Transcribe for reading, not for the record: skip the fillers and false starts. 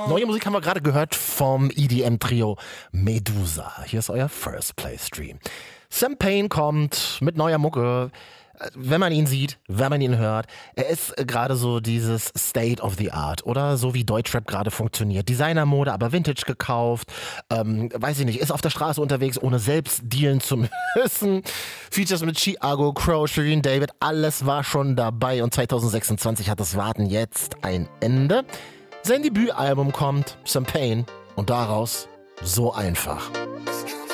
Neue Musik haben wir gerade gehört vom EDM-Trio Medusa. Hier ist euer First Play Stream. Sam Payne kommt mit neuer Mucke. Wenn man ihn sieht, wenn man ihn hört, er ist gerade so dieses State of the Art, oder? So wie Deutschrap gerade funktioniert. Designermode, aber Vintage gekauft. Weiß ich nicht, ist auf der Straße unterwegs, ohne selbst dealen zu müssen. Features mit Chiago, Crow, Shirin David, alles war schon dabei. Und 2026 hat das Warten jetzt ein Ende. Sein Debütalbum kommt, Sam Payne, und daraus so einfach.